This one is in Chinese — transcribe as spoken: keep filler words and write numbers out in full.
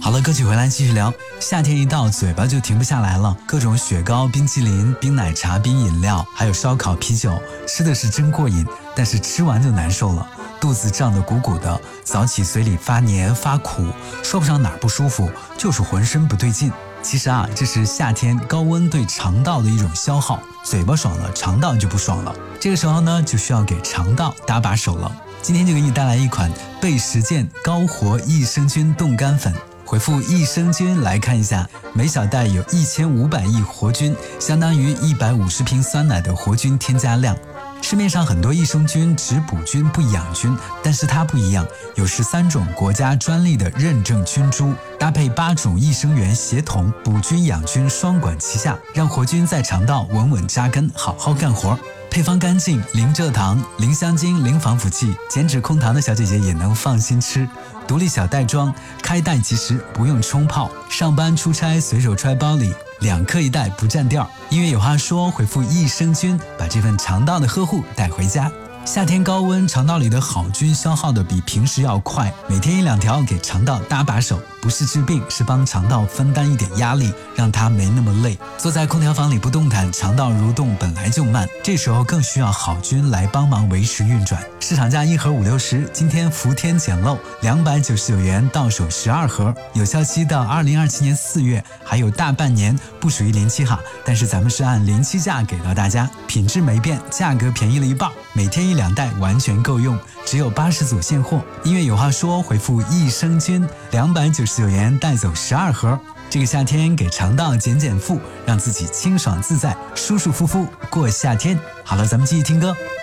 好了，歌曲回来继续聊。夏天一到，嘴巴就停不下来了，各种雪糕、冰淇淋、冰奶茶、冰饮料，还有烧烤、啤酒，吃的是真过瘾，但是吃完就难受了，肚子胀得鼓鼓的，早起嘴里发黏发苦，说不上哪儿不舒服，就是浑身不对劲。其实啊，这是夏天高温对肠道的一种消耗，嘴巴爽了，肠道就不爽了。这个时候呢，就需要给肠道搭把手了。今天就给你带来一款倍实健高活益生菌冻干粉，回复益生菌来看一下，每小袋有一千五百亿活菌，相当于一百五十瓶酸奶的活菌添加量。市面上很多益生菌只补菌不养菌，但是它不一样，有十三种国家专利的认证菌株，搭配八种益生元协同，补菌养菌双管齐下，让活菌在肠道稳稳扎根，好好干活。配方干净，零蔗糖，零香精，零防腐剂，减脂控糖的小姐姐也能放心吃。独立小袋装，开袋即食，不用冲泡，上班出差随手揣包里，两克一袋不占调。音乐有话说，回复益生菌，把这份肠道的呵护带回家。夏天高温，肠道里的好菌消耗的比平时要快，每天一两条给肠道搭把手，不是治病，是帮肠道分担一点压力，让它没那么累。坐在空调房里不动弹，肠道蠕动本来就慢，这时候更需要好菌来帮忙维持运转。市场价一盒五六十，今天伏天捡漏，两百九十九元到手十二盒，有效期到二零二七年四月，还有大半年，不属于临期哈，但是咱们是按临期价给到大家，品质没变，价格便宜了一半，每天一两袋完全够用，只有八十组现货。音乐有话说，回复益生菌，两百九十九元带走十二盒。这个夏天给肠道减减负，让自己清爽自在，舒舒服服过夏天。好了，咱们继续听歌。